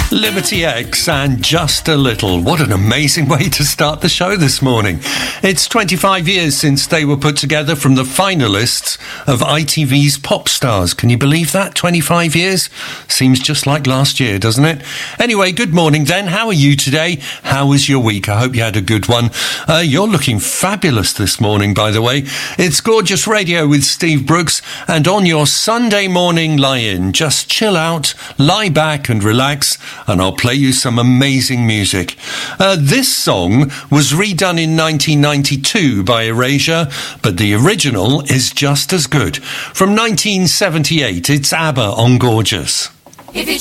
Liberty X and Just a Little. What an amazing way to start the show this morning. It's 25 years since they were put together from the finalists of ITV's Pop Stars. Can you believe that? 25 years? Seems just like last year, doesn't it? Anyway, good morning, Den. How are you today? How was your week? I hope you had a good one. You're looking fabulous this morning, by the way. It's Gorgeous Radio with Steve Brooks, and on your Sunday morning lie-in, just chill out, lie back and relax, and I'll play you some amazing music. This song was redone in 1992 by Erasure, but the original is just as good. From 1978, it's ABBA on Gorgeous.